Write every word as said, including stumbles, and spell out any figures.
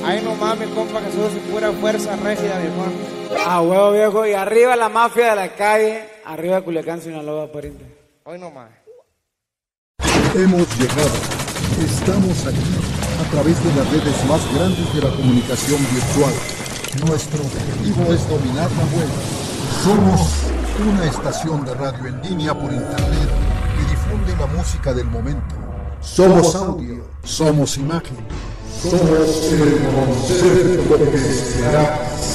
Ay, no mames, compa, que sos pura fuerza rígida, viejón. Ah, huevo, viejo. Y arriba la mafia de la calle, arriba Culiacán, Sinaloa, pariente. Hoy no más. Hemos llegado. Estamos aquí a través de las redes más grandes de la comunicación virtual. Nuestro objetivo es dominar la web. Somos una estación de radio en línea por internet que difunde la música del momento. Somos audio, somos imagen, somos el concepto que será